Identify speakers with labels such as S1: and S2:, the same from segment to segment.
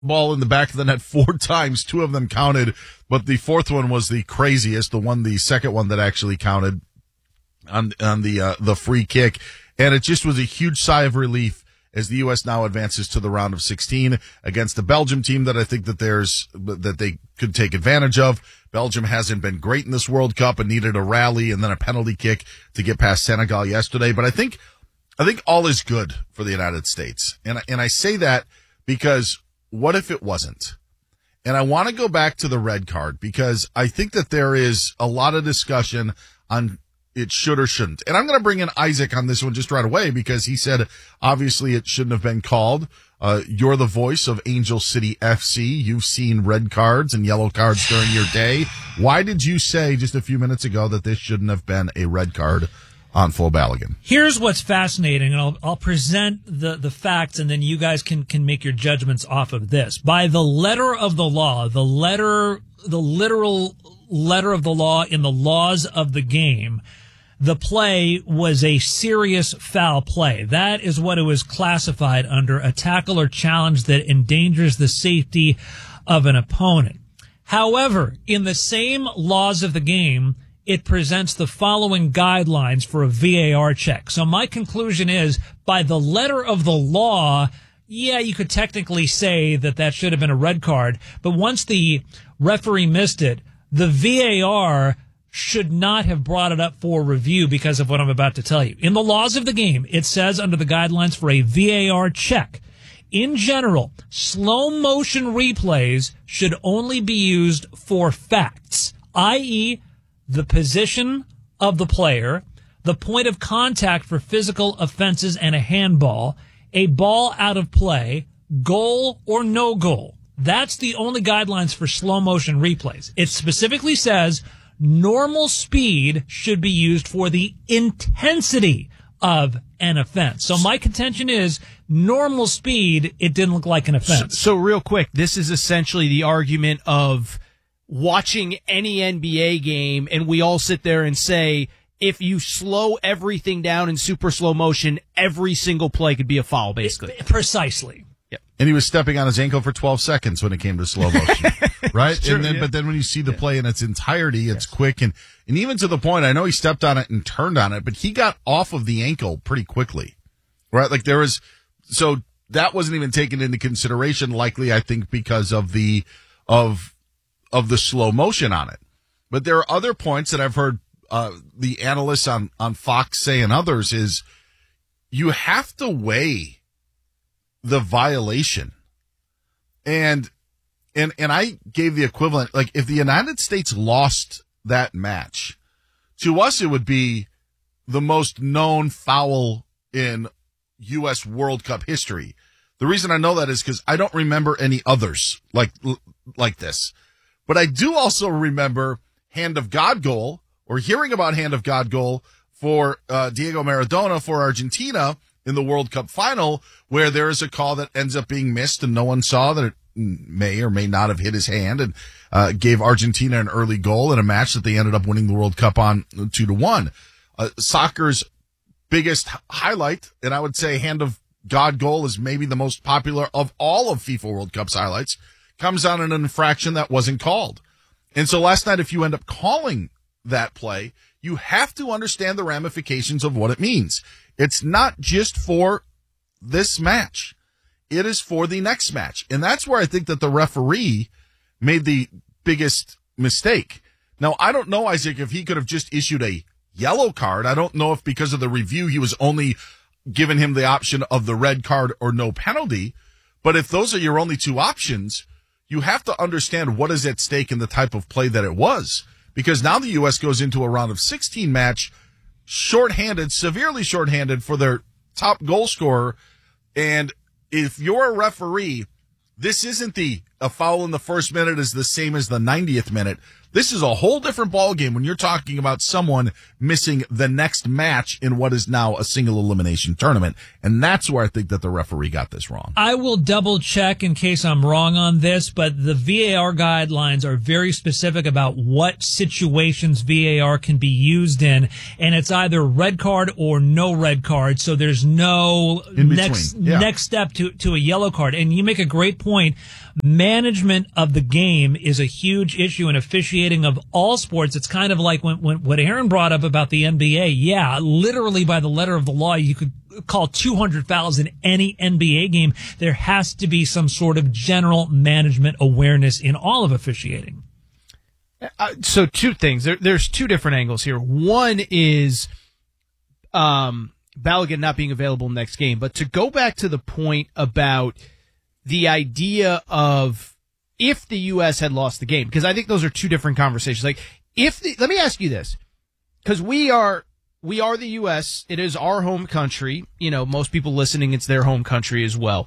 S1: ball in the back of the net 4 times. 2 of them counted, but the fourth one was the craziest, the second one that actually counted on the free kick. And it just was a huge sigh of relief as the U.S. now advances to the round of 16 against the Belgium team that I think that they could take advantage of. Belgium hasn't been great in this World Cup and needed a rally and then a penalty kick to get past Senegal yesterday. But I think all is good for the United States. And I say that because what if it wasn't? And I want to go back to the red card because I think that there is a lot of discussion on it should or shouldn't. And I'm going to bring in Isaac on this one just right away because he said, obviously, it shouldn't have been called. You're the voice of Angel City FC. You've seen red cards and yellow cards during your day. Why did you say just a few minutes ago that this shouldn't have been a red card on Flo Balogun?
S2: Here's what's fascinating, and I'll present the facts, and then you guys can make your judgments off of this. By the letter of the law, the literal letter of the law in the laws of the game, the play was a serious foul play. That is what it was classified under, a tackle or challenge that endangers the safety of an opponent. However, in the same laws of the game, it presents the following guidelines for a VAR check. So my conclusion is, by the letter of the law, yeah, you could technically say that should have been a red card, but once the referee missed it, the VAR should not have brought it up for review because of what I'm about to tell you. In the laws of the game, it says under the guidelines for a VAR check, in general, slow motion replays should only be used for facts, i.e., the position of the player, the point of contact for physical offenses and a handball, a ball out of play, goal or no goal. That's the only guidelines for slow motion replays. It specifically says normal speed should be used for the intensity of an offense. So my contention is normal speed, it didn't look like an offense.
S3: So real quick, this is essentially the argument of watching any NBA game and we all sit there and say, if you slow everything down in super slow motion, every single play could be a foul, basically.
S2: Precisely.
S1: Yep. And he was stepping on his ankle for 12 seconds when it came to slow motion, right?
S3: True,
S1: and then,
S3: yeah.
S1: But then when you see the play in its entirety, it's quick and even to the point, I know he stepped on it and turned on it, but he got off of the ankle pretty quickly, right? Like so that wasn't even taken into consideration, likely, I think, because of the slow motion on it. But there are other points that I've heard the analysts on Fox say and others is you have to weigh the violation. And I gave the equivalent, like if the United States lost that match, to us it would be the most known foul in U.S. World Cup history. The reason I know that is because I don't remember any others like this. But I do also remember hand of God goal, or hearing about hand of God goal for Diego Maradona for Argentina in the World Cup final, where there is a call that ends up being missed and no one saw that it may or may not have hit his hand and gave Argentina an early goal in a match that they ended up winning the World Cup on 2-1. Soccer's biggest highlight, and I would say hand of God goal is maybe the most popular of all of FIFA World Cup's highlights, comes on an infraction that wasn't called. And so last night, if you end up calling that play, you have to understand the ramifications of what it means. It's not just for this match. It is for the next match. And that's where I think that the referee made the biggest mistake. Now, I don't know, Isaac, if he could have just issued a yellow card. I don't know if because of the review he was only giving him the option of the red card or no penalty. But if those are your only two options, you have to understand what is at stake in the type of play that it was. Because now the U.S. goes into a round of 16 match, shorthanded, severely shorthanded for their top goal scorer. And if you're a referee, this isn't a foul in the first minute is the same as the 90th minute. This is a whole different ballgame when you're talking about someone missing the next match in what is now a single elimination tournament. And that's where I think that the referee got this wrong.
S2: I will double check in case I'm wrong on this, but the VAR guidelines are very specific about what situations VAR can be used in. And it's either red card or no red card. So there's no next step to a yellow card. And you make a great point. management of the game is a huge issue in officiating of all sports. It's kind of like when what Aaron brought up about the NBA. Yeah, literally by the letter of the law, you could call 200 fouls in any NBA game. There has to be some sort of general management awareness in all of officiating.
S3: So two things. There's two different angles here. One is Balogun not being available next game. But to go back to the point about the idea of if the U.S. had lost the game, because I think those are two different conversations. Like, let me ask you this, because we are the U.S. It is our home country. You know, most people listening, it's their home country as well.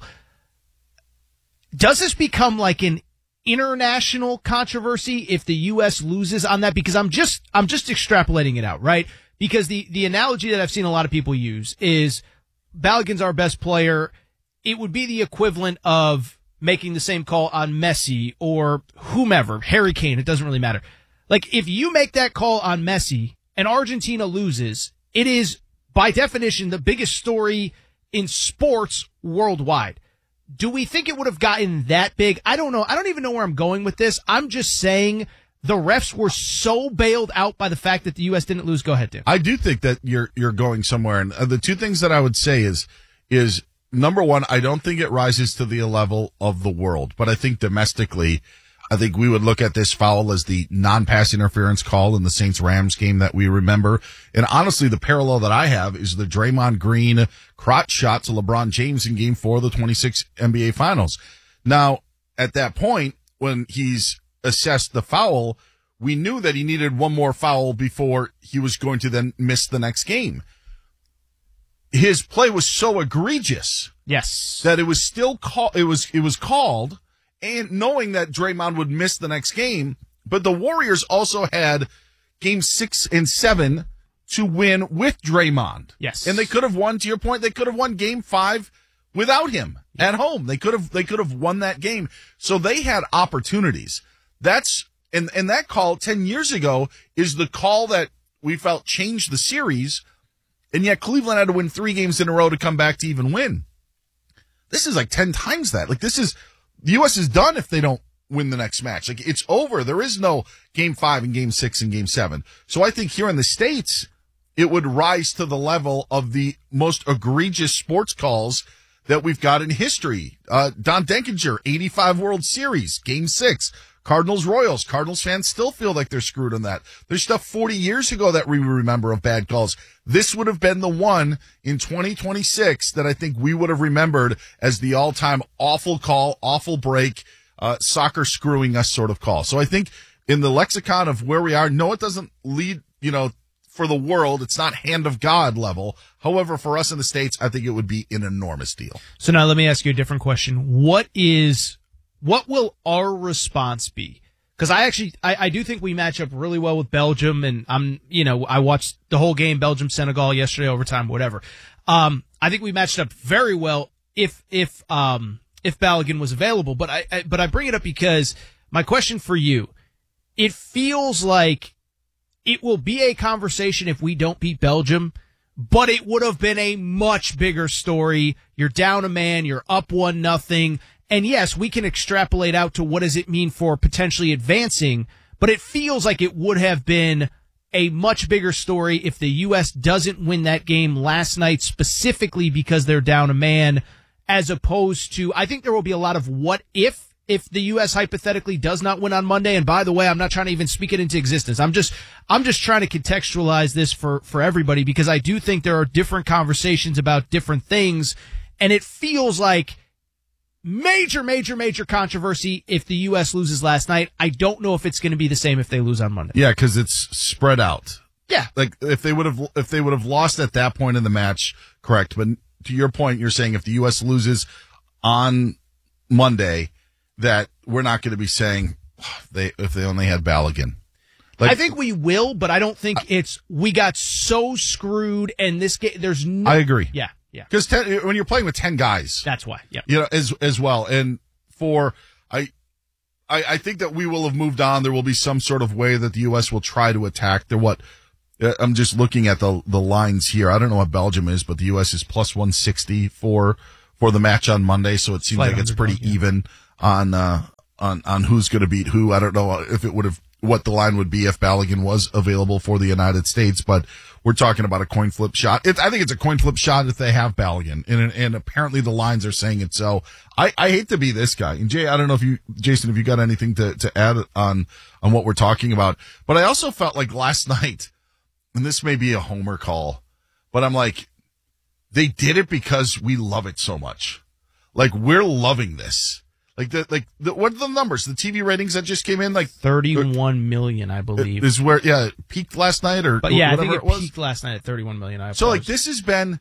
S3: Does this become like an international controversy if the U.S. loses on that? Because I'm just extrapolating it out, right? Because the analogy that I've seen a lot of people use is Balogun's our best player. It would be the equivalent of making the same call on Messi or whomever, Harry Kane. It doesn't really matter. Like, if you make that call on Messi and Argentina loses, it is by definition the biggest story in sports worldwide. Do we think it would have gotten that big? I don't know. I don't even know where I'm going with this. I'm just saying the refs were so bailed out by the fact that the U.S. didn't lose. Go ahead, Tim.
S1: I do think that you're going somewhere. And the two things that I would say is number one, I don't think it rises to the level of the world. But I think domestically, I think we would look at this foul as the non-pass interference call in the Saints-Rams game that we remember. And honestly, the parallel that I have is the Draymond Green crotch shot to LeBron James in Game 4 of the 26 NBA Finals. Now, at that point, when he's assessed the foul, we knew that he needed one more foul before he was going to then miss the next game. His play was so egregious,
S3: yes,
S1: that it was still called. It was called, and knowing that Draymond would miss the next game, but the Warriors also had Game 6 and 7 to win with Draymond.
S3: Yes,
S1: and they could have won. To your point, they could have won Game 5 without him at home. They could have won that game. So they had opportunities. That's and that call 10 years ago is the call that we felt changed the series, and yet Cleveland had to win 3 games in a row to come back to even win. This is like 10 times that. Like, the U.S. is done if they don't win the next match. Like, it's over. There is no Game 5 and Game 6 and Game 7. So I think here in the States, it would rise to the level of the most egregious sports calls that we've got in history. Don Denkinger, 85 World Series, Game 6. Cardinals-Royals. Cardinals fans still feel like they're screwed on that. There's stuff 40 years ago that we remember of bad calls. This would have been the one in 2026 that I think we would have remembered as the all-time awful call, awful break, soccer screwing us sort of call. So I think in the lexicon of where we are, no, it doesn't lead, for the world. It's not hand of God level. However, for us in the States, I think it would be an enormous deal.
S3: So now let me ask you a different question. What will our response be? Because I do think we match up really well with Belgium, and I watched the whole game, Belgium, Senegal yesterday, overtime, whatever. I think we matched up very well if Balogun was available. But I bring it up because my question for you, it feels like it will be a conversation if we don't beat Belgium, but it would have been a much bigger story. You're down a man, you're up 1-0. And yes, we can extrapolate out to what does it mean for potentially advancing, but it feels like it would have been a much bigger story if the U.S. doesn't win that game last night specifically because they're down a man, as opposed to, I think there will be a lot of what if the U.S. hypothetically does not win on Monday. And by the way, I'm not trying to even speak it into existence. I'm just trying to contextualize this for everybody, because I do think there are different conversations about different things, and it feels like major controversy if the U.S. loses last night. I don't know if it's going to be the same if they lose on Monday.
S1: Yeah, because it's spread out.
S3: Yeah,
S1: like if they would have lost at that point in the match, correct. But to your point, you're saying if the U.S. loses on Monday, that we're not going to be saying if they only had Balogun.
S3: Like, I think we will, but I don't think we got so screwed. And this game, there's no.
S1: I agree.
S3: Yeah.
S1: Because when you're playing with 10 guys,
S3: that's why. Yeah.
S1: As well. And I think that we will have moved on. There will be some sort of way that the U.S. will try to attack. I'm just looking at the lines here. I don't know what Belgium is, but the U.S. is plus 160 for the match on Monday. So it seems like it's pretty even. on who's going to beat who. I don't know if it would have, what the line would be if Balogun was available for the United States, but we're talking about a coin flip shot. I think it's a coin flip shot if they have Balogun, and apparently the lines are saying it. So I hate to be this guy. And Jay, I don't know Jason, if you got anything to add on what we're talking about, but I also felt like last night, and this may be a homer call, but I'm like, they did it because we love it so much. Like, we're loving this. What are the numbers? The TV ratings that just came in, like
S3: 31 million, I believe,
S1: is where it peaked last night,
S3: but yeah, I think it peaked last night at 31 million.
S1: So like, this has been,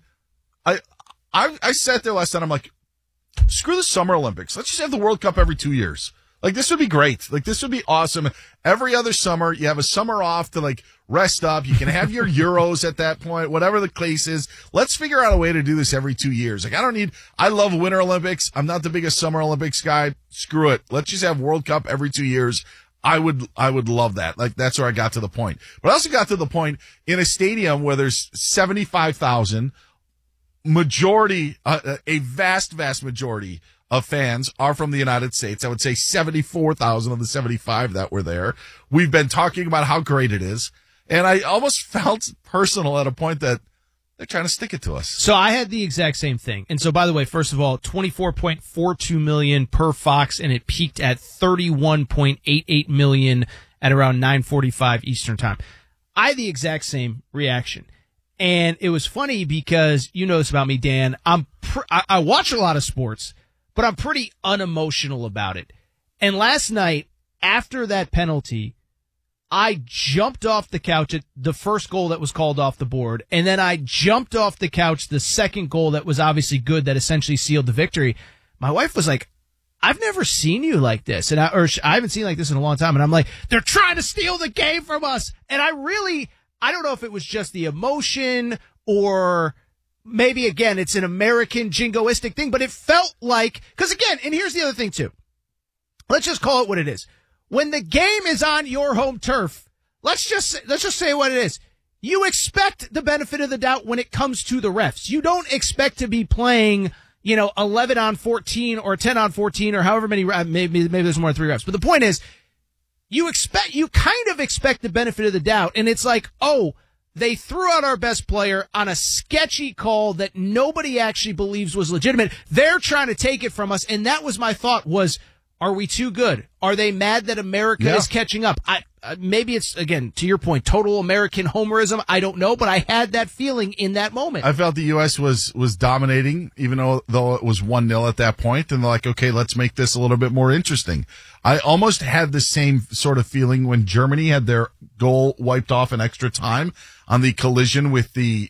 S1: I sat there last night. I'm like, screw the Summer Olympics. Let's just have the World Cup every 2 years. Like, this would be great. Like, this would be awesome. Every other summer, you have a summer off to, like, rest up. You can have your Euros at that point, whatever the case is. Let's figure out a way to do this every 2 years. Like, I love Winter Olympics. I'm not the biggest Summer Olympics guy. Screw it. Let's just have World Cup every 2 years. I would love that. Like, that's where I got to the point. But I also got to the point in a stadium where there's 75,000, majority, a vast majority of fans are from the United States. I would say 74,000 of the 75 that were there. We've been talking about how great it is. And I almost felt personal at a point that they're trying to stick it to us.
S3: So I had the exact same thing. And so, by the way, first of all, 24.42 million per Fox, and it peaked at 31.88 million at around 9:45 Eastern time. I had the exact same reaction. And it was funny because you know this about me, Dan. I watch a lot of sports, but I'm pretty unemotional about it. And last night, after that penalty, I jumped off the couch at the first goal that was called off the board, and then I jumped off the couch the second goal that was obviously good, that essentially sealed the victory. My wife was like, I've never seen you like this, and I haven't seen you like this in a long time. And I'm like, they're trying to steal the game from us. And I don't know if it was just the emotion or maybe, again, it's an American jingoistic thing, but it felt like, because again, and here's the other thing too. Let's just call it what it is. When the game is on your home turf, let's just say what it is. You expect the benefit of the doubt when it comes to the refs. You don't expect to be playing, 11 on 14 or 10 on 14 or however many, maybe there's more than 3 refs. But the point is, you kind of expect the benefit of the doubt. And it's like, oh, they threw out our best player on a sketchy call that nobody actually believes was legitimate. They're trying to take it from us. And that was my thought was, are we too good? Are they mad that America is catching up? Maybe it's, again, to your point, total American homerism. I don't know, but I had that feeling in that moment.
S1: I felt the U.S. was dominating, even though it was 1-0 at that point. And they're like, okay, let's make this a little bit more interesting. I almost had the same sort of feeling when Germany had their goal wiped off in extra time on the collision with the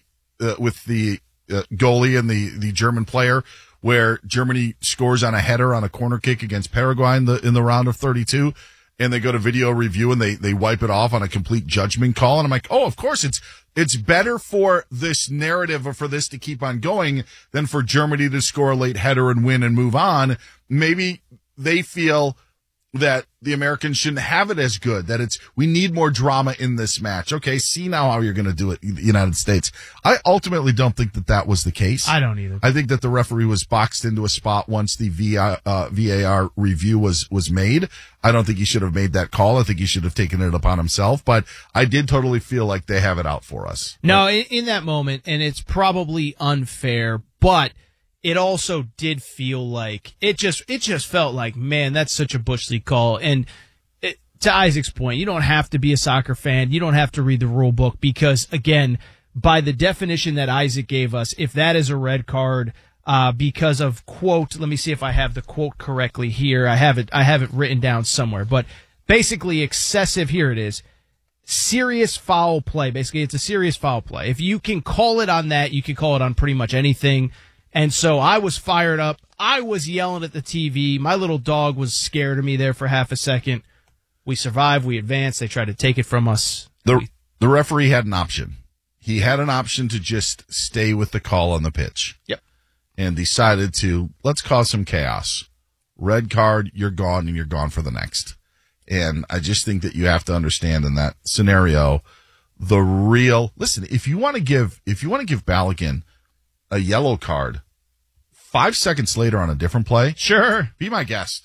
S1: goalie and the German player, where Germany scores on a header on a corner kick against Paraguay in the round of 32, and they go to video review and they wipe it off on a complete judgment call. And I'm like, oh, of course it's better for this narrative or for this to keep on going than for Germany to score a late header and win and move on. Maybe they feel that the Americans shouldn't have it as good, that we need more drama in this match. Okay, see now how you're going to do it in the United States. I ultimately don't think that was the case.
S3: I don't either.
S1: I think that the referee was boxed into a spot once the VAR review was made. I don't think he should have made that call. I think he should have taken it upon himself, but I did totally feel like they have it out for us.
S3: No, in that moment, and it's probably unfair, but it also did feel like it just felt like, man, that's such a Bush League call. And to Isaac's point, you don't have to be a soccer fan. You don't have to read the rule book because, again, by the definition that Isaac gave us, if that is a red card because of, quote, let me see if I have the quote correctly here. I have it written down somewhere, but basically excessive, here it is. Serious foul play. Basically, it's a serious foul play. If you can call it on that, you can call it on pretty much anything. And so I was fired up. I was yelling at the TV. My little dog was scared of me there for half a second. We survived. We advanced. They tried to take it from us.
S1: The referee had an option. He had an option to just stay with the call on the pitch.
S3: Yep.
S1: And decided to, let's cause some chaos. Red card, you're gone, and you're gone for the next. And I just think that you have to understand in that scenario, listen, if you want to give Balogun a yellow card 5 seconds later on a different play,
S3: sure,
S1: be my guest.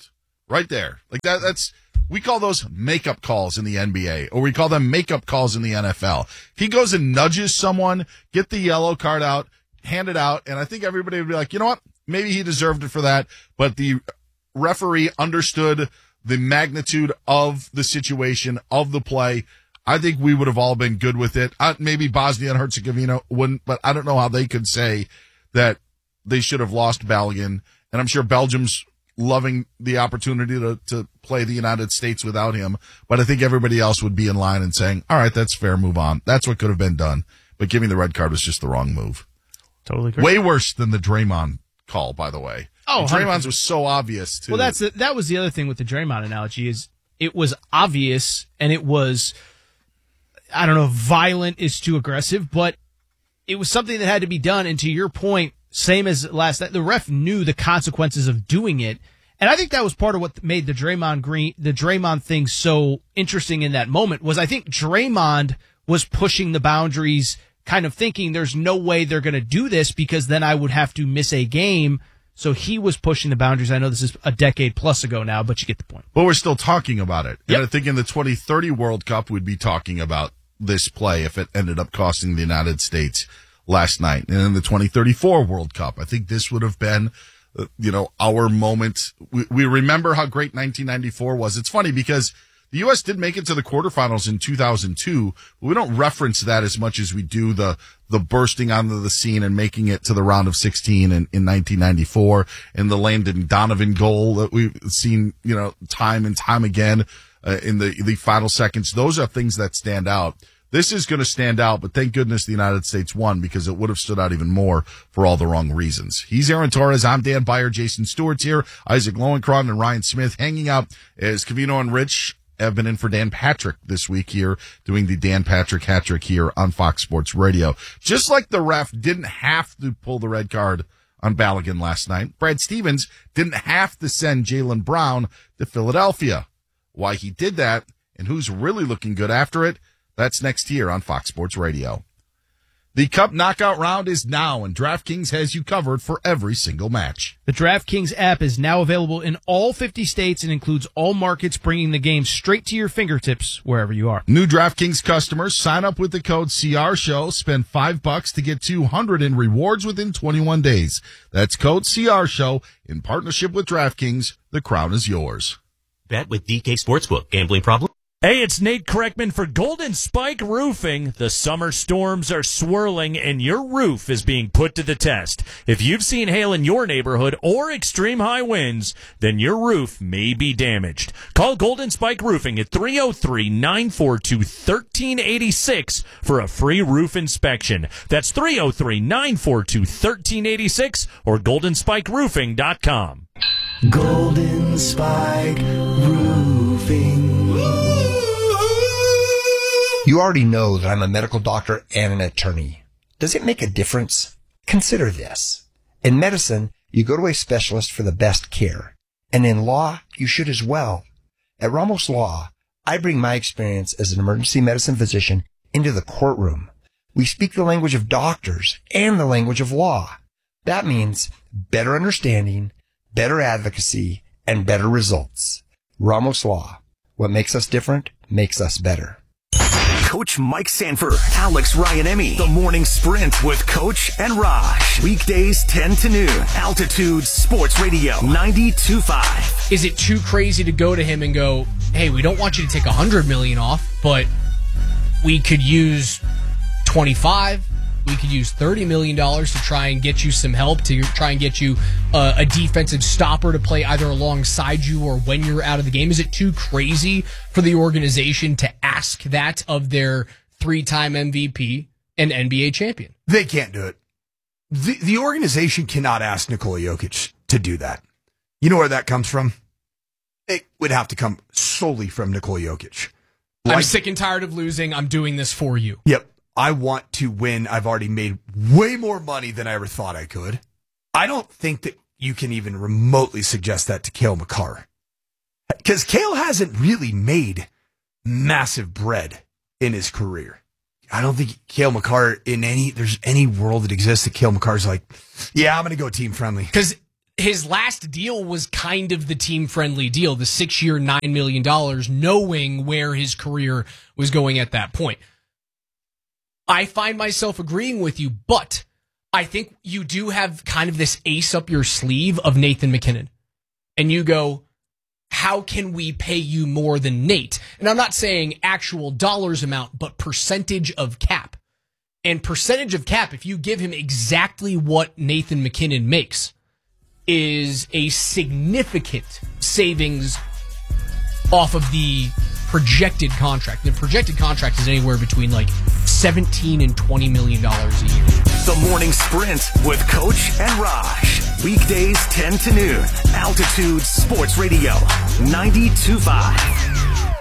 S1: right there. Like that's we call those makeup calls in the NBA, or we call them makeup calls in the NFL. He goes and nudges someone, get the yellow card out, hand it out, and I think everybody would be like, you know what? Maybe he deserved it for that, but the referee understood the magnitude of the situation, of the play. I think we would have all been good with it. Maybe Bosnia and Herzegovina wouldn't, but I don't know how they could say that they should have lost Balogun. And I'm sure Belgium's loving the opportunity to play the United States without him. But I think everybody else would be in line and saying, all right, that's fair, move on. That's what could have been done. But giving the red card was just the wrong move.
S3: Totally correct.
S1: Way worse than the Draymond call, by the way.
S3: Oh,
S1: Draymond's was so obvious, too.
S3: Well, that was the other thing with the Draymond analogy is it was obvious and it was, I don't know, violent is too aggressive, but it was something that had to be done. And to your point, same as last night, the ref knew the consequences of doing it. And I think that was part of what made the Draymond thing so interesting in that moment was I think Draymond was pushing the boundaries, kind of thinking there's no way they're going to do this because then I would have to miss a game. So he was pushing the boundaries. I know this is a decade plus ago now, but you get the point.
S1: But we're still talking about it.
S3: Yep.
S1: And I think in the 2030 World Cup, we'd be talking about this play if it ended up costing the United States last night. And in the 2034 World Cup, I think this would have been, our moment. We remember how great 1994 was. It's funny because the U.S. did make it to the quarterfinals in 2002, but we don't reference that as much as we do the bursting onto the scene and making it to the round of 16 in 1994 and the Landon Donovan goal that we've seen, time and time again in the final seconds. Those are things that stand out. This is going to stand out, but thank goodness the United States won because it would have stood out even more for all the wrong reasons. He's Aaron Torres. I'm Dan Beyer. Jason Stewart's here. Isaac Lowenkron and Ryan Smith hanging out as Covino and Rich have been in for Dan Patrick this week here, doing the Dan Patrick hat trick here on Fox Sports Radio. Just like the ref didn't have to pull the red card on Balogun last night, Brad Stevens didn't have to send Jaylen Brown to Philadelphia. Why he did that and who's really looking good after it, that's next here on Fox Sports Radio. The Cup Knockout Round is now, and DraftKings has you covered for every single match.
S3: The DraftKings app is now available in all 50 states and includes all markets, bringing the game straight to your fingertips wherever you are.
S1: New DraftKings customers sign up with the code CRSHOW, spend $5 to get $200 in rewards within 21 days. That's code CRSHOW in partnership with DraftKings. The crown is yours.
S4: Bet with DK Sportsbook. Gambling problem?
S5: Hey, it's Nate Kreckman for Golden Spike Roofing. The summer storms are swirling and your roof is being put to the test. If you've seen hail in your neighborhood or extreme high winds, then your roof may be damaged. Call Golden Spike Roofing at 303-942-1386 for a free roof inspection. That's 303-942-1386 or goldenspikeroofing.com.
S6: Golden Spike Roofing.
S7: You already know that I'm a medical doctor and an attorney. Does it make a difference? Consider this. In medicine, you go to a specialist for the best care. And in law, you should as well. At Ramos Law, I bring my experience as an emergency medicine physician into the courtroom. We speak the language of doctors and the language of law. That means better understanding, better advocacy, and better results. Ramos Law. What makes us different makes us better.
S6: Coach Mike Sanford, Alex Ryan-Emmy, The Morning Sprint with Coach and Raj. Weekdays 10 to noon. Altitude Sports Radio 92.5.
S8: Is it too crazy to go to him and go, hey, we don't want you to take $100 million off, but we could use 25. We could use $30 million to try and get you some help, to try and get you a defensive stopper to play either alongside you or when you're out of the game. Is it too crazy for the organization to ask that of their 3-time MVP and NBA champion?
S9: They can't do it. The organization cannot ask Nikola Jokic to do that. You know where that comes from? It would have to come solely from Nikola Jokic.
S8: I'm sick and tired of losing. I'm doing this for you.
S9: Yep. I want to win. I've already made way more money than I ever thought I could. I don't think that you can even remotely suggest that to Cale Makar. Because Cale hasn't really made massive bread in his career. I don't think Cale Makar there's any world that exists that Cale Makar's like, yeah, I'm going to go team friendly.
S8: Because his last deal was kind of the team-friendly deal, the 6-year, $9 million, knowing where his career was going at that point. I find myself agreeing with you, but I think you do have kind of this ace up your sleeve of Nathan McKinnon. And you go, how can we pay you more than Nate? And I'm not saying actual dollars amount, but percentage of cap. And percentage of cap, if you give him exactly what Nathan McKinnon makes, is a significant savings off of the projected contract. The projected contract is anywhere between like $17 and $20 million a year.
S6: The Morning Sprint with Coach and Raj. Weekdays 10 to noon. Altitude Sports Radio 92.5.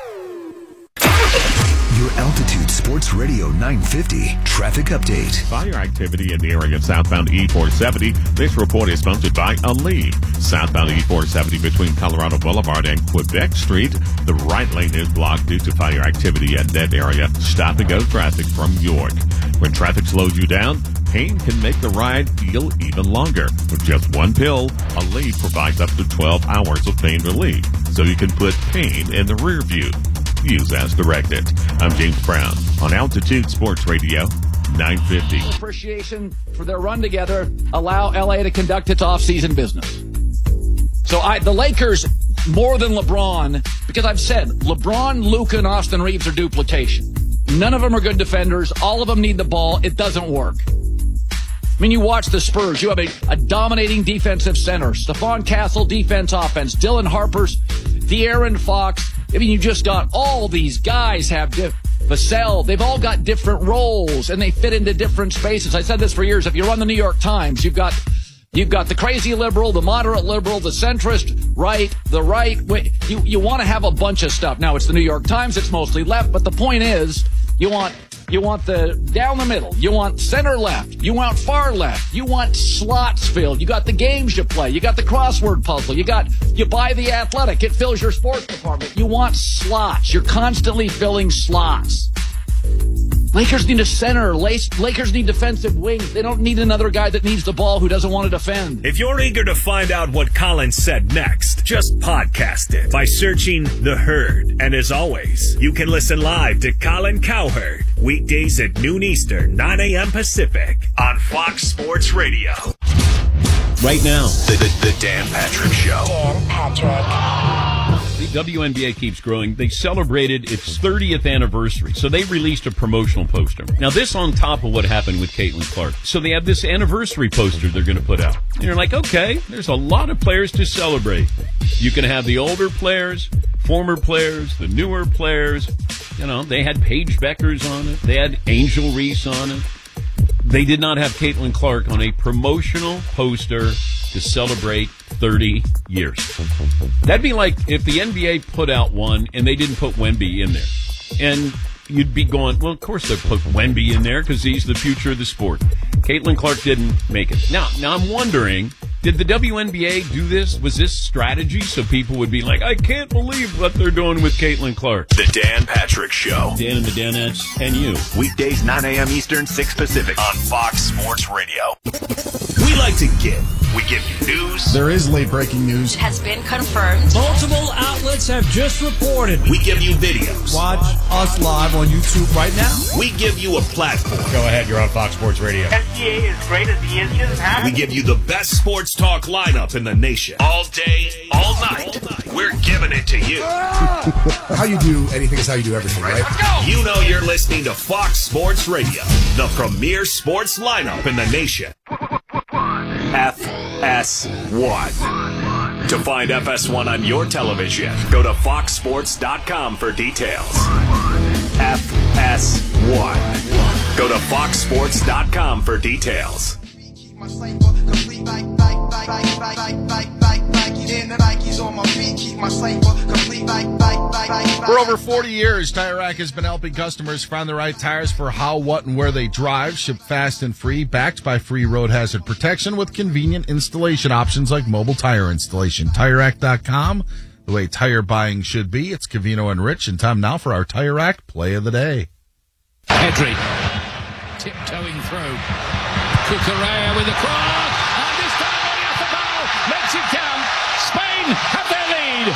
S6: Your Altitude Sports Radio 950 traffic update.
S10: Fire activity in the area of southbound E470. This report is sponsored by Aleve. Southbound E470 between Colorado Boulevard and Quebec Street. The right lane is blocked due to fire activity at that area. Stop and go traffic from York. When traffic slows you down, pain can make the ride feel even longer. With just one pill, Aleve provides up to 12 hours of pain relief, so you can put pain in the rear view. Use as directed. I'm James Brown on Altitude Sports Radio 950.
S11: Appreciation for their run together allow LA to conduct its off-season business. So the Lakers, more than LeBron, because I've said LeBron, Luka, and Austin Reeves are duplication. None of them are good defenders. All of them need the ball. It doesn't work. I mean, you watch the Spurs. You have a dominating defensive center. Stephon Castle, defense, offense. Dylan Harper's, De'Aaron Fox. I mean, you just got all these guys have Vassell. They've all got different roles, and they fit into different spaces. I said this for years. If you run the New York Times, you've got the crazy liberal, the moderate liberal, the centrist right, the right. You want to have a bunch of stuff. Now, it's the New York Times. It's mostly left, but the point is you want the down the middle. You want center left. You want far left. You want slots filled. You got the games you play. You got the crossword puzzle. You buy the Athletic. It fills your sports department. You want slots. You're constantly filling slots. Lakers need a center. Lakers need defensive wings. They don't need another guy that needs the ball who doesn't want to defend.
S12: If you're eager to find out what Colin said next, just podcast it by searching The Herd. And as always, you can listen live to Colin Cowherd weekdays at noon Eastern, 9 a.m. Pacific on Fox Sports Radio.
S13: Right now,
S6: the Dan Patrick Show.
S13: Dan Patrick. The WNBA keeps growing. They celebrated its 30th anniversary, so they released a promotional poster. Now, this on top of what happened with Caitlin Clark. So they have this anniversary poster they're going to put out. And you're like, okay, there's a lot of players to celebrate. You can have the older players, former players, the newer players. You know, they had Paige Beckers on it. They had Angel Reese on it. They did not have Caitlin Clark on a promotional poster to celebrate 30 years. That'd be like if the NBA put out one and they didn't put Wemby in there. And you'd be going, well, of course they put Wemby in there because he's the future of the sport. Caitlin Clark didn't make it. Now I'm wondering, did the WNBA do this? Was this strategy so people would be like, I can't believe what they're doing with Caitlin Clark?
S6: The Dan Patrick Show.
S13: Dan and the Danettes and you.
S6: Weekdays 9 a.m. Eastern, 6 Pacific on Fox Sports Radio. We like to give. We give you news.
S1: There is late breaking news.
S14: Has been confirmed.
S2: Multiple outlets have just reported.
S12: We give you videos.
S15: Watch us live on YouTube right now.
S12: We give you a platform.
S16: Go ahead, you're on Fox Sports Radio.
S17: SGA is great as the inches, huh?
S12: We give you the best sports talk lineup in the nation. All day, all night. We're giving it to you.
S15: How you do anything is how you do everything, right?
S12: Let's go! You know you're listening to Fox Sports Radio, the premier sports lineup in the nation. FS1. To find FS1 on your television, go to foxsports.com for details. FS1. Go to foxsports.com for details.
S1: For over 40 years, Tire Rack has been helping customers find the right tires for how, what, and where they drive. Shipped fast and free, backed by free road hazard protection with convenient installation options like mobile tire installation. TireRack.com, the way tire buying should be. It's Covino and Rich, and time now for our Tire Rack Play of the Day.
S18: Pedri tiptoeing through. Cucurella with a cross, and this time he has the ball, makes
S11: have their lead.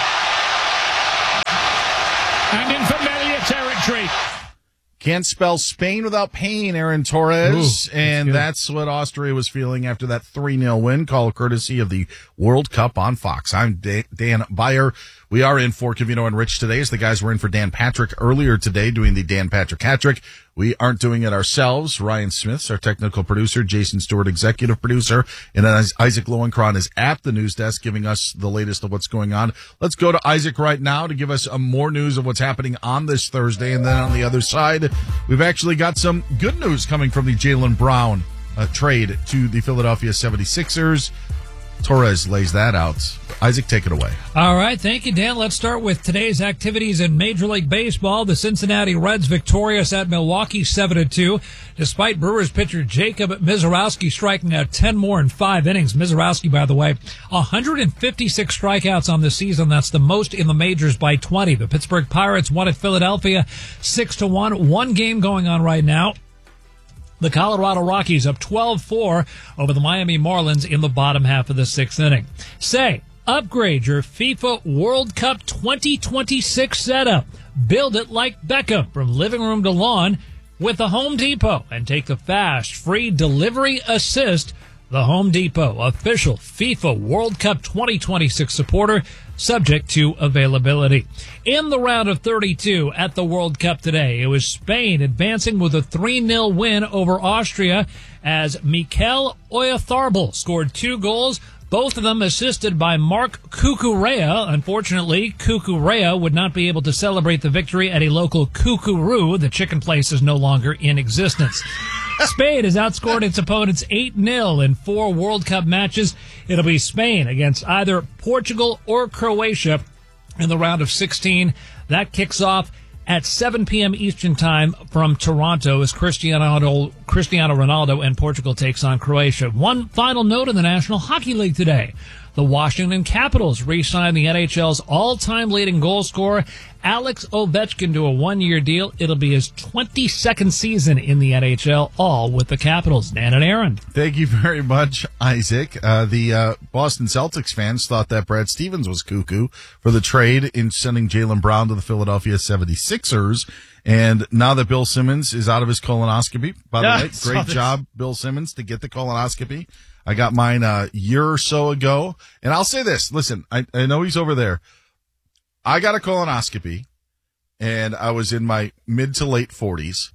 S11: And in familiar territory.
S1: Can't spell Spain without pain, Aaron Torres.
S2: Ooh,
S1: and that's what Austria was feeling after that 3-0 win, call courtesy of the World Cup on Fox. I'm Dan Beyer. We are in for Covino and Rich today as the guys were in for Dan Patrick earlier today doing the Dan Patrick hat-trick. We aren't doing it ourselves. Ryan Smith's our technical producer, Jason Stewart, executive producer, and then Isaac Lowenkron is at the news desk giving us the latest of what's going on. Let's go to Isaac right now to give us more news of what's happening on this Thursday. And then on the other side, we've actually got some good news coming from the Jaylen Brown trade to the Philadelphia 76ers. Torres lays that out. Isaac, take it away.
S2: All right. Thank you, Dan. Let's start with today's activities in Major League Baseball. The Cincinnati Reds victorious at Milwaukee 7-2. Despite Brewers pitcher Jacob Misiorowski striking out 10 more in 5 innings. Misiorowski, by the way, 156 strikeouts on the season. That's the most in the majors by 20. The Pittsburgh Pirates won at Philadelphia 6-1. One game going on right now. The Colorado Rockies up 12-4 over the Miami Marlins in the bottom half of the 6th inning. Upgrade your FIFA World Cup 2026 setup. Build it like Beckham from living room to lawn with the Home Depot and take the fast, free delivery assist. The Home Depot, official FIFA World Cup 2026 supporter, subject to availability. In the round of 32 at the World Cup today, it was Spain advancing with a 3-0 win over Austria as Mikel Oyarzabal scored 2 goals, both of them assisted by Marc Cucurella. Unfortunately, Cucurella would not be able to celebrate the victory at a local Cucuroo. The chicken place is no longer in existence. Spain has outscored its opponents 8-0 in 4 World Cup matches. It'll be Spain against either Portugal or Croatia in the round of 16. That kicks off at 7 p.m. Eastern Time from Toronto as Cristiano Ronaldo and Portugal takes on Croatia. One final note in the National Hockey League today. The Washington Capitals re-signed the NHL's all-time leading goal scorer, Alex Ovechkin, to a 1-year deal. It'll be his 22nd season in the NHL, all with the Capitals. Dan and Aaron.
S1: Thank you very much, Isaac. The Boston Celtics fans thought that Brad Stevens was cuckoo for the trade in sending Jaylen Brown to the Philadelphia 76ers. And now that Bill Simmons is out of his colonoscopy, by the way, great job, Bill Simmons, to get the colonoscopy. I got mine a year or so ago. And I'll say this. Listen, I know he's over there. I got a colonoscopy, and I was in my mid to late 40s.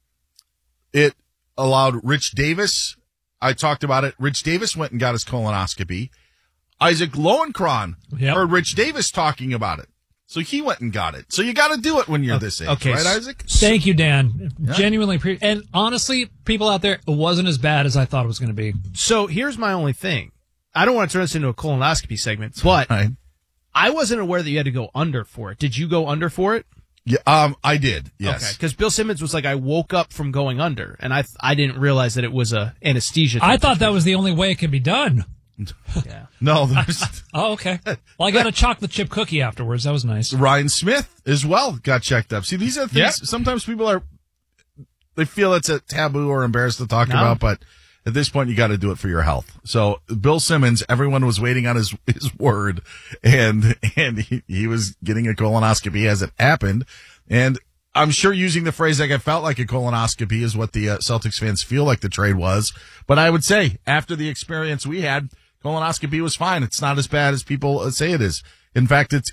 S1: It allowed Rich Davis. I talked about it. Rich Davis went and got his colonoscopy. Isaac Lowenkron heard Rich Davis talking about it. So he went and got it. So you got to do it when you're this age, right, Isaac?
S2: Thank you, Dan. Yeah. Genuinely and honestly, people out there, it wasn't as bad as I thought it was going to be.
S3: So here's my only thing. I don't want to turn this into a colonoscopy segment, but I wasn't aware that you had to go under for it. Did you go under for it?
S1: Yeah, I did. Yes.
S3: Okay, because Bill Simmons was like, I woke up from going under, and I didn't realize that it was a anesthesia.
S2: I thought that was the only way it could be done.
S3: Yeah.
S1: No.
S2: Oh, okay. Well, I got a chocolate chip cookie afterwards. That was nice.
S1: Ryan Smith as well got checked up. See, these are things sometimes people they feel it's a taboo or embarrassed to talk about, but at this point you got to do it for your health. So Bill Simmons, everyone was waiting on his word, and he was getting a colonoscopy as it happened. And I'm sure using the phrase like I felt like a colonoscopy is what the Celtics fans feel like the trade was. But I would say after the experience we had, colonoscopy was fine. It's not as bad as people say it is. In fact, it's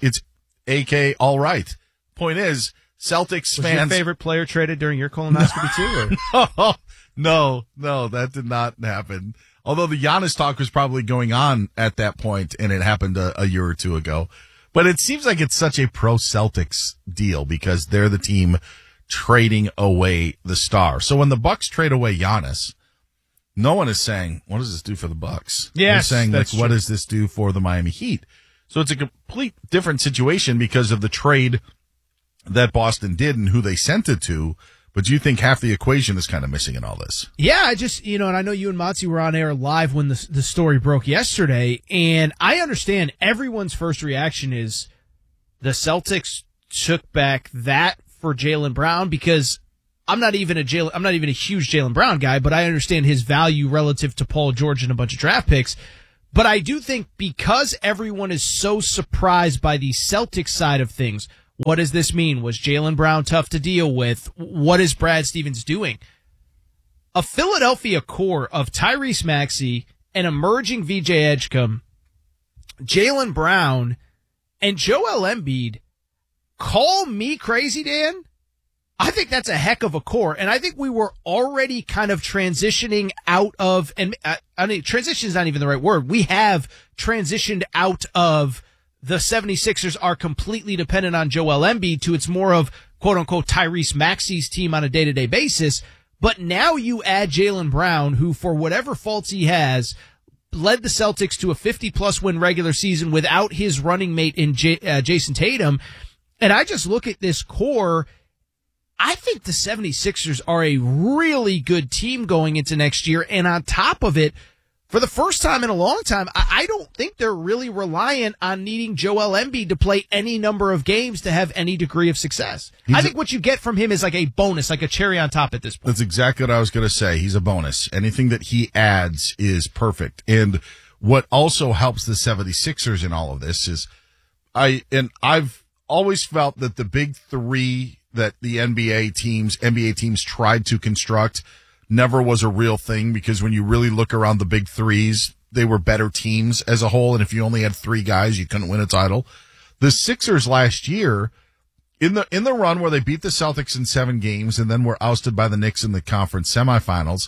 S1: AK all right. Point is, Celtics fans.
S3: Was your favorite player traded during your colonoscopy too? Or?
S1: No, that did not happen. Although the Giannis talk was probably going on at that point, and it happened a year or two ago. But it seems like it's such a pro-Celtics deal because they're the team trading away the star. So when the Bucks trade away Giannis, no one is saying, what does this do for the Bucks?
S3: Yes,
S1: they're saying,
S3: that's
S1: what does this do for the Miami Heat? So it's a complete different situation because of the trade that Boston did and who they sent it to. But do you think half the equation is kind of missing in all this?
S3: Yeah, I just, and I know you and Motzi were on air live when the story broke yesterday, and I understand everyone's first reaction is the Celtics took back that for Jaylen Brown because I'm not even a huge Jaylen Brown guy, but I understand his value relative to Paul George and a bunch of draft picks. But I do think because everyone is so surprised by the Celtics side of things, what does this mean? Was Jaylen Brown tough to deal with? What is Brad Stevens doing? A Philadelphia core of Tyrese Maxey, an emerging VJ Edgecombe, Jaylen Brown, and Joel Embiid, call me crazy, Dan. I think that's a heck of a core, and I think we were already kind of transitioning out of, and I mean, transition is not even the right word. We have transitioned out of the 76ers are completely dependent on Joel Embiid to it's more of, quote unquote, Tyrese Maxey's team on a day-to-day basis. But now you add Jaylen Brown, who, for whatever faults he has, led the Celtics to a 50-plus win regular season without his running mate in Jason Tatum. And I just look at this core. I think the 76ers are a really good team going into next year. And on top of it, for the first time in a long time, I don't think they're really reliant on needing Joel Embiid to play any number of games to have any degree of success. I think what you get from him is like a bonus, like a cherry on top at this point.
S1: That's exactly what I was going to say. He's a bonus. Anything that he adds is perfect. And what also helps the 76ers in all of this is I've always felt that the big three that the NBA teams tried to construct never was a real thing, because when you really look around the big threes, they were better teams as a whole. And if you only had three guys, you couldn't win a title. The Sixers last year, in the run where they beat the Celtics in 7 games and then were ousted by the Knicks in the conference semifinals,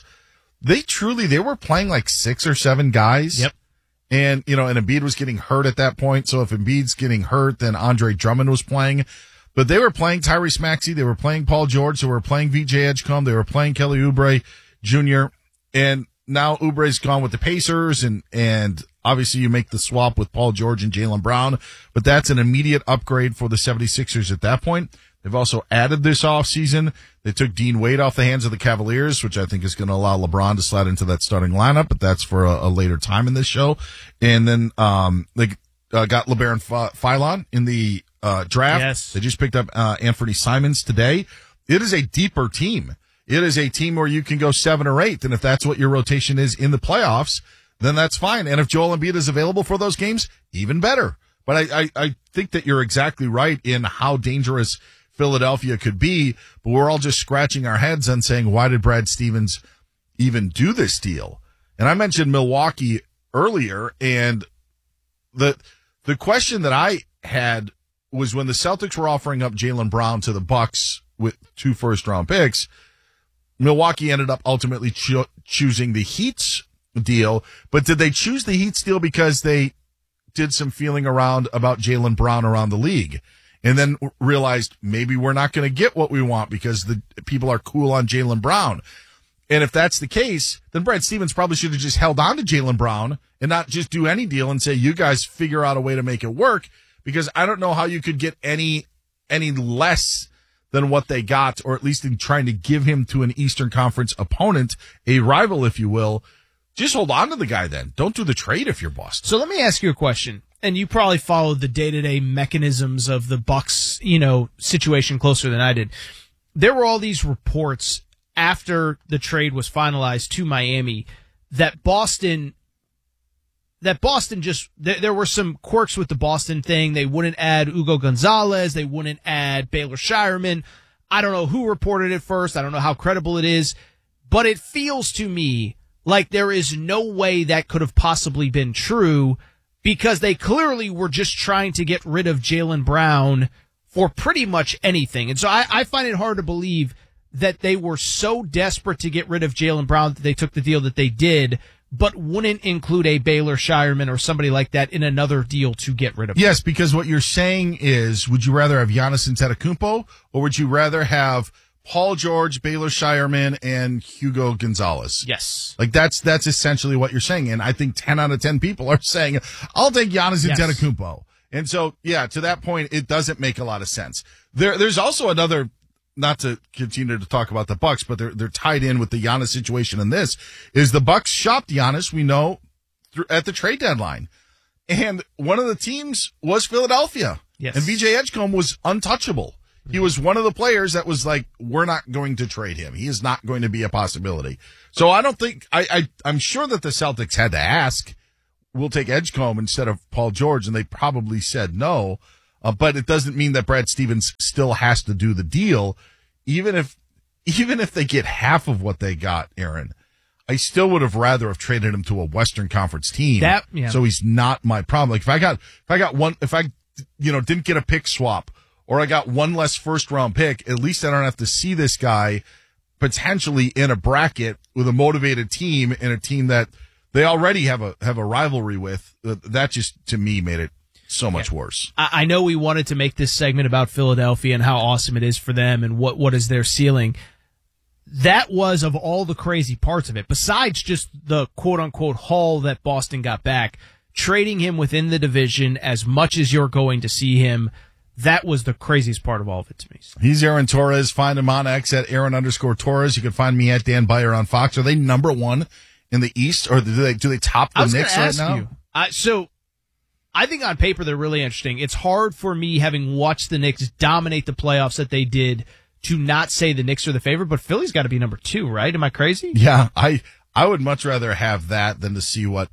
S1: they were playing like 6 or 7 guys.
S3: Yep.
S1: And, and Embiid was getting hurt at that point. So if Embiid's getting hurt, then Andre Drummond was playing. But they were playing Tyrese Maxey. They were playing Paul George. They were playing VJ Edgecombe. They were playing Kelly Oubre Jr. And now Oubre's gone with the Pacers. And obviously you make the swap with Paul George and Jaylen Brown. But that's an immediate upgrade for the 76ers at that point. They've also added this offseason. They took Dean Wade off the hands of the Cavaliers, which I think is going to allow LeBron to slide into that starting lineup. But that's for a later time in this show. And then they got LeBaron Philon in the draft.
S3: Yes.
S1: They just picked up Anthony Simons today. It is a deeper team. It is a team where you can go 7 or 8. And if that's what your rotation is in the playoffs, then that's fine. And if Joel Embiid is available for those games, even better. But I think that you're exactly right in how dangerous Philadelphia could be. But we're all just scratching our heads and saying, why did Brad Stevens even do this deal? And I mentioned Milwaukee earlier, and the question that I had was when the Celtics were offering up Jaylen Brown to the Bucks with 2 first-round picks, Milwaukee ended up ultimately choosing the Heat's deal. But did they choose the Heat's deal because they did some feeling around about Jaylen Brown around the league and then realized maybe we're not going to get what we want because the people are cool on Jaylen Brown? And if that's the case, then Brad Stevens probably should have just held on to Jaylen Brown and not just do any deal and say, you guys figure out a way to make it work. Because I don't know how you could get any less than what they got, or at least in trying to give him to an Eastern Conference opponent, a rival, if you will. Just hold on to the guy then. Don't do the trade if you're Boston.
S3: So let me ask you a question. And you probably followed the day-to-day mechanisms of the Bucks, situation closer than I did. There were all these reports after the trade was finalized to Miami that Boston just, there were some quirks with the Boston thing. They wouldn't add Ugo Gonzalez. They wouldn't add Baylor Shireman. I don't know who reported it first. I don't know how credible it is, but it feels to me like there is no way that could have possibly been true, because they clearly were just trying to get rid of Jaylen Brown for pretty much anything. And so I find it hard to believe that they were so desperate to get rid of Jaylen Brown that they took the deal that they did, but wouldn't include a Baylor Shireman or somebody like that in another deal to get rid of him.
S1: Yes, because what you're saying is, would you rather have Giannis Antetokounmpo, or would you rather have Paul George, Baylor Shireman, and Hugo Gonzalez?
S3: Yes.
S1: Like that's essentially what you're saying. And I think 10 out of 10 people are saying, I'll take Giannis Antetokounmpo. And so, yeah, to that point, it doesn't make a lot of sense. There's also another, not to continue to talk about the Bucks, but they're tied in with the Giannis situation. And this is the Bucks shopped Giannis, we know, at the trade deadline. And one of the teams was Philadelphia.
S3: Yes.
S1: And VJ Edgecombe was untouchable. He was one of the players that was like, we're not going to trade him. He is not going to be a possibility. So I don't think, I'm sure that the Celtics had to ask, we'll take Edgecombe instead of Paul George, and they probably said no. But it doesn't mean that Brad Stevens still has to do the deal, even if they get half of what they got, Aaron. I still would have rather have traded him to a Western Conference team. So he's not my problem. Like if I didn't get a pick swap, or I got one less first round pick, at least I don't have to see this guy potentially in a bracket with a motivated team and a team that they already have a rivalry with. That just, to me, made it so much worse.
S3: I know we wanted to make this segment about Philadelphia and how awesome it is for them and what is their ceiling. That was, of all the crazy parts of it, besides just the quote-unquote haul that Boston got back, trading him within the division as much as you're going to see him, that was the craziest part of all of it to me.
S1: He's Aaron Torres. Find him on X at Aaron_Torres. You can find me at Dan Beyer on Fox. Are they number one in the East, or do they top the Knicks right now?
S3: So I think on paper they're really interesting. It's hard for me, having watched the Knicks dominate the playoffs that they did, to not say the Knicks are the favorite, but Philly's got to be number 2, right? Am I crazy?
S1: Yeah, I would much rather have that than to see what,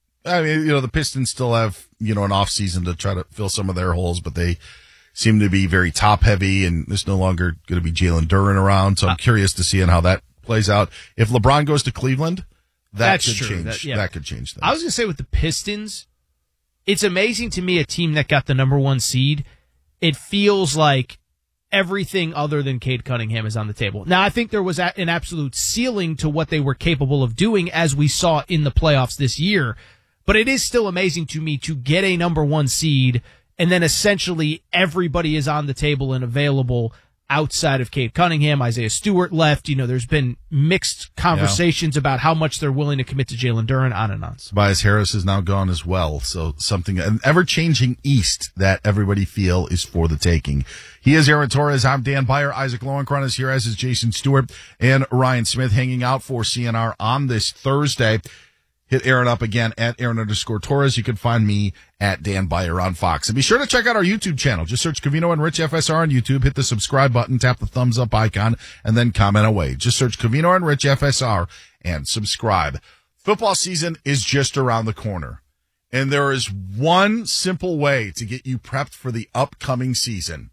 S1: I mean, the Pistons still have, an off season to try to fill some of their holes, but they seem to be very top heavy, and there's no longer going to be Jalen Duren around. So I'm curious to see how that plays out. If LeBron goes to Cleveland, that could change. That could change things.
S3: I was going to say with the Pistons, it's amazing to me, a team that got the number 1 seed. It feels like everything other than Cade Cunningham is on the table. Now, I think there was an absolute ceiling to what they were capable of doing, as we saw in the playoffs this year. But it is still amazing to me to get a number 1 seed, and then essentially everybody is on the table and available outside of Cade Cunningham. Isaiah Stewart left. There's been mixed conversations about how much they're willing to commit to Jalen Duren, on and on.
S1: Tobias Harris is now gone as well. So an ever-changing East that everybody feel is for the taking. He is Aaron Torres. I'm Dan Beyer. Isaac Lowenkron is here, as is Jason Stewart and Ryan Smith, hanging out for CNR on this Thursday. Hit Aaron up again at Aaron_Torres. You can find me at Dan Beyer on Fox. And be sure to check out our YouTube channel. Just search Covino and Rich FSR on YouTube. Hit the subscribe button, tap the thumbs up icon, and then comment away. Just search Covino and Rich FSR and subscribe. Football season is just around the corner. And there is one simple way to get you prepped for the upcoming season.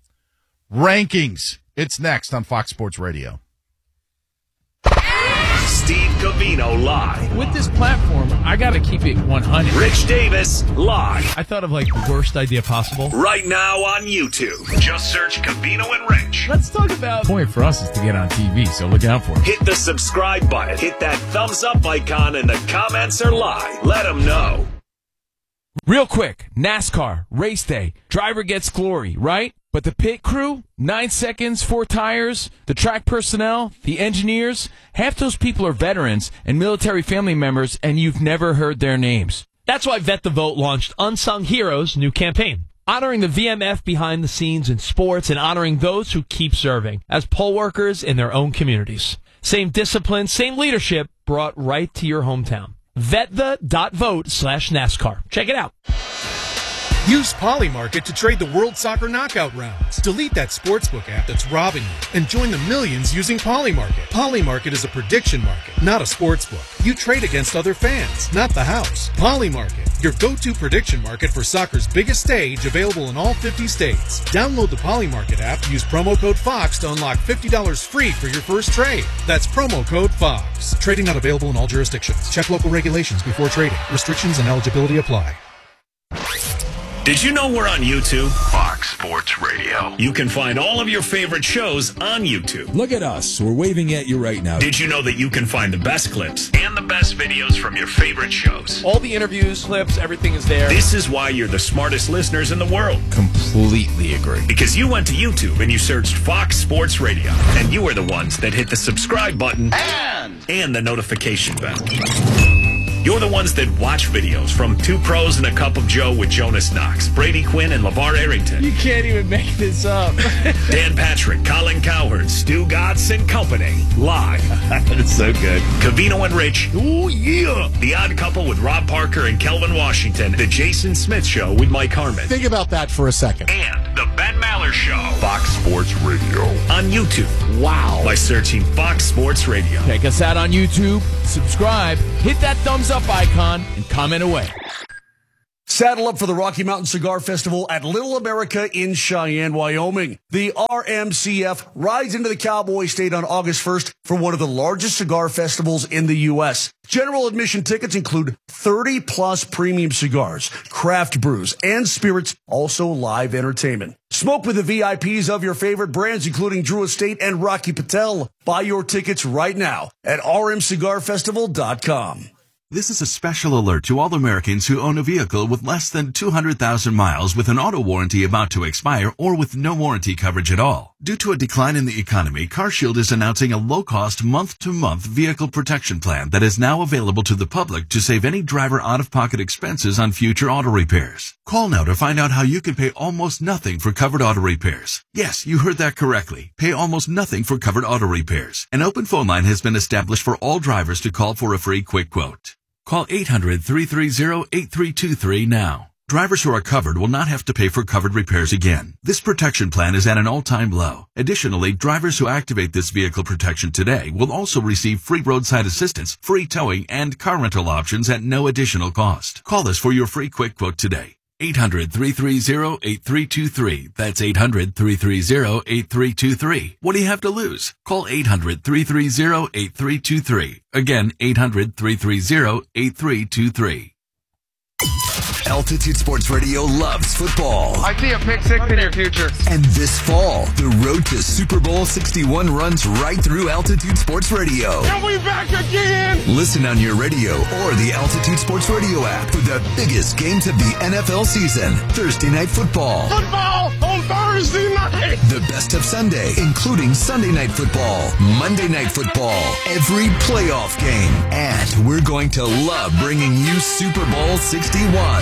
S1: Rankings. It's next on Fox Sports Radio.
S12: Steve Covino live.
S14: With this platform, I got to keep it 100.
S12: Rich Davis live.
S14: I thought of the worst idea possible.
S12: Right now on YouTube. Just search Covino and Rich.
S14: Let's talk about. The point for us is to get on TV, so look out for it.
S12: Hit the subscribe button. Hit that thumbs up icon, and the comments are live. Let them know.
S16: Real quick, NASCAR, race day, driver gets glory, right? But the pit crew, 9 seconds, 4 tires, the track personnel, the engineers, half those people are veterans and military family members, and you've never heard their names.
S18: That's why Vet the Vote launched Unsung Heroes' new campaign, honoring the VMF behind the scenes in sports and honoring those who keep serving as poll workers in their own communities. Same discipline, same leadership brought right to your hometown. VetThe.vote/NASCAR. Check it out.
S19: Use Polymarket to trade the World Soccer Knockout rounds. Delete that sportsbook app that's robbing you and join the millions using Polymarket. Polymarket is a prediction market, not a sportsbook. You trade against other fans, not the house. Polymarket, your go-to prediction market for soccer's biggest stage, available in all 50 states. Download the Polymarket app, use promo code FOX to unlock $50 free for your first trade. That's promo code FOX. Trading not available in all jurisdictions. Check local regulations before trading. Restrictions and eligibility apply.
S12: Did you know we're on YouTube? Fox Sports Radio. You can find all of your favorite shows on YouTube.
S20: Look at us. We're waving at you right now.
S12: Did you know that you can find the best clips and the best videos from your favorite shows?
S18: All the interviews, clips, everything is there.
S12: This is why you're the smartest listeners in the world.
S20: Completely agree.
S12: Because you went to YouTube and you searched Fox Sports Radio. And you are the ones that hit the subscribe button and the notification bell. You're the ones that watch videos from Two Pros and a Cup of Joe with Jonas Knox, Brady Quinn, and LeVar Arrington.
S18: You can't even make this up.
S12: Dan Patrick, Colin Cowherd, Stu Gatz and Company. Live.
S20: That's so good.
S12: Covino and Rich. Oh, yeah. The Odd Couple with Rob Parker and Kelvin Washington. The Jason Smith Show with Mike Harmon.
S15: Think about that for a second.
S12: And the Ben Maller Show.
S20: Fox Sports Radio.
S12: On YouTube.
S18: Wow.
S12: By searching Fox Sports Radio.
S16: Check us out on YouTube, subscribe, hit that thumbs up icon, and comment away.
S21: Saddle up for the Rocky Mountain Cigar Festival at Little America in Cheyenne, Wyoming. The RMCF rides into the Cowboy State on August 1st for one of the largest cigar festivals in the U.S. General admission tickets include 30-plus premium cigars, craft brews, and spirits, also live entertainment. Smoke with the VIPs of your favorite brands, including Drew Estate and Rocky Patel. Buy your tickets right now at rmcigarfestival.com.
S22: This is a special alert to all Americans who own a vehicle with less than 200,000 miles with an auto warranty about to expire or with no warranty coverage at all. Due to a decline in the economy, CarShield is announcing a low-cost month-to-month vehicle protection plan that is now available to the public to save any driver out-of-pocket expenses on future auto repairs. Call now to find out how you can pay almost nothing for covered auto repairs. Yes, you heard that correctly. Pay almost nothing for covered auto repairs. An open phone line has been established for all drivers to call for a free quick quote. Call 800-330-8323 now. Drivers who are covered will not have to pay for covered repairs again. This protection plan is at an all-time low. Additionally, drivers who activate this vehicle protection today will also receive free roadside assistance, free towing, and car rental options at no additional cost. Call us for your free quick quote today. 800-330-8323. That's 800-330-8323. What do you have to lose? Call 800-330-8323. Again, 800-330-8323.
S6: Altitude Sports Radio loves football.
S23: I see a pick six in your future.
S6: And this fall, the road to Super Bowl 61 runs right through Altitude Sports Radio.
S23: And we back again!
S6: Listen on your radio or the Altitude Sports Radio app for the biggest games of the NFL season. Thursday Night Football.
S23: Football on Thursday night!
S6: The best of Sunday, including Sunday Night Football, Monday Night Football, every playoff game. And we're going to love bringing you Super Bowl 61.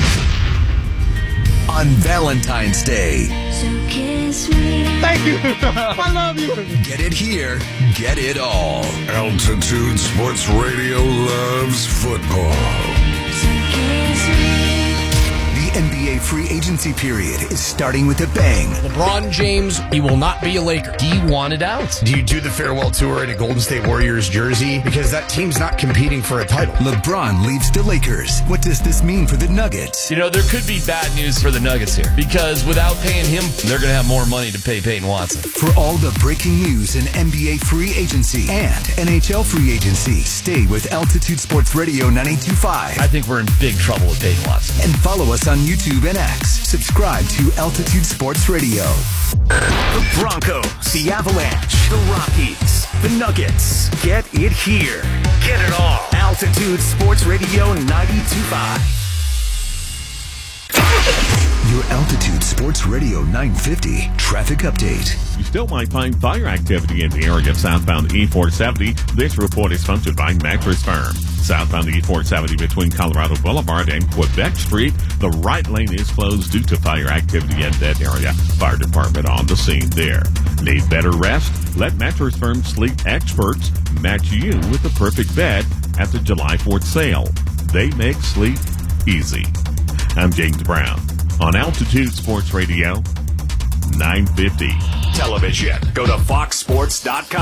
S6: On Valentine's Day.
S23: So kiss me. Thank you. I love you.
S6: Get it here. Get it all.
S20: Altitude Sports Radio loves football.
S23: So kiss me.
S6: The NBA free agency period is starting with a bang.
S8: LeBron James, he will not be a Laker. He wanted out.
S15: Do you do the farewell tour in a Golden State Warriors jersey? Because that team's not competing for a title.
S6: LeBron leaves the Lakers. What does this mean for the Nuggets?
S24: You know, there could be bad news for the Nuggets here because without paying him, they're going to have more money to pay Peyton Watson.
S6: For all the breaking news in NBA free agency and NHL free agency, stay with Altitude Sports Radio 92.5.
S24: I think we're in big trouble with Peyton Watson.
S6: And follow us on YouTube and X. Subscribe to Altitude Sports Radio. The Broncos, the Avalanche, the Rockies, the Nuggets. Get it here. Get it all. Altitude Sports Radio 92.5. Your Altitude Sports Radio 950 traffic update.
S10: You still might find fire activity in the area of southbound E470. This report is sponsored by Mattress Firm. Southbound E470 between Colorado Boulevard and Quebec Street. The right lane is closed due to fire activity in that area. Fire department on the scene there. Need better rest? Let Mattress Firm sleep experts match you with the perfect bed at the July 4th sale. They make sleep easy. I'm James Brown on Altitude Sports Radio 950.
S6: Television. Go to foxsports.com.